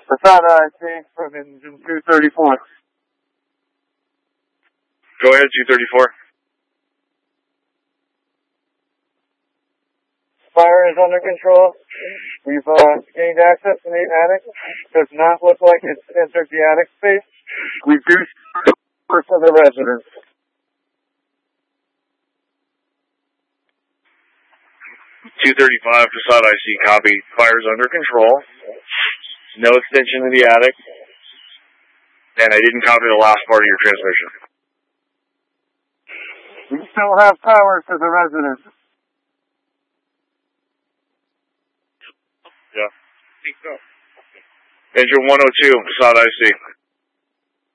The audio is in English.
Facade IC from engine 234. Go ahead, 234. Fire is under control. We've gained access to the attic. Does not look like it's entered the attic space. We do for the residents. $235 Facade IC, copy. Fire's under control. No extension to the attic. And I didn't copy the last part of your transmission. We still have power to the residents. Yeah. Engine 102, Facade IC.